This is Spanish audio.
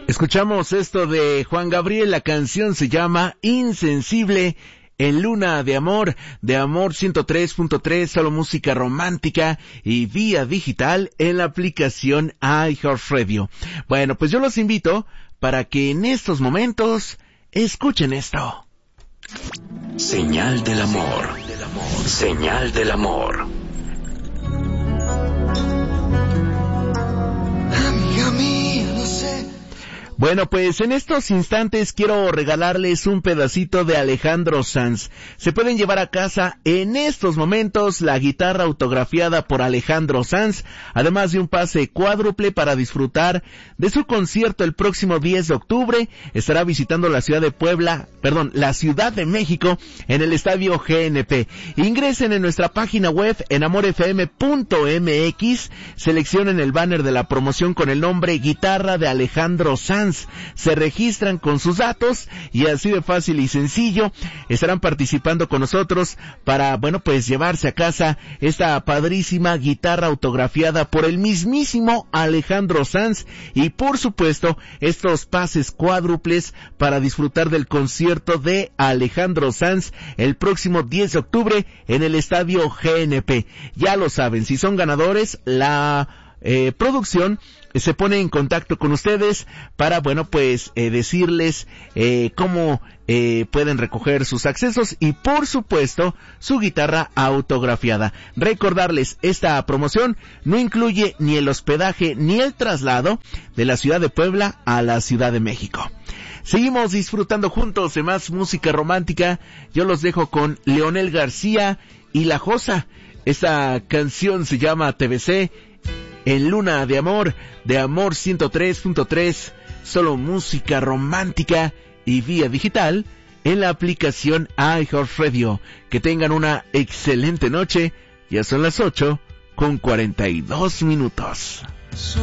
Escuchamos esto de Juan Gabriel, la canción se llama Insensible, en Luna de Amor 103.3, solo música romántica y vía digital en la aplicación iHeartRadio. Bueno, pues yo los invito para que en estos momentos escuchen esto. Señal del amor, señal del amor. Amiga mía, no sé. Bueno, pues en estos instantes quiero regalarles un pedacito de Alejandro Sanz. Se pueden llevar a casa en estos momentos la guitarra autografiada por Alejandro Sanz, además de un pase cuádruple para disfrutar de su concierto el próximo 10 de octubre. Estará visitando la Ciudad de México en el Estadio GNP. Ingresen en nuestra página web en amorfm.mx, seleccionen el banner de la promoción con el nombre Guitarra de Alejandro Sanz. Se registran con sus datos y así de fácil y sencillo estarán participando con nosotros para, pues llevarse a casa esta padrísima guitarra autografiada por el mismísimo Alejandro Sanz y por supuesto estos pases cuádruples para disfrutar del concierto de Alejandro Sanz el próximo 10 de octubre en el Estadio GNP. Ya lo saben, si son ganadores, la producción se pone en contacto con ustedes para, decirles cómo pueden recoger sus accesos y, por supuesto, su guitarra autografiada. Recordarles, esta promoción no incluye ni el hospedaje ni el traslado de la ciudad de Puebla a la Ciudad de México. Seguimos disfrutando juntos de más música romántica. Yo los dejo con Leonel García y La Josa. Esta canción se llama TBC. En Luna de Amor 103.3, solo música romántica y vía digital en la aplicación iHeartRadio. Que tengan una excelente noche. Ya son las 8:42.